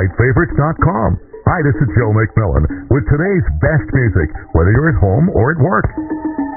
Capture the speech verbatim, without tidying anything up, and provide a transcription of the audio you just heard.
night favorites dot com. Hi, this is Joe McMillan with today's best music, whether you're at home or at work.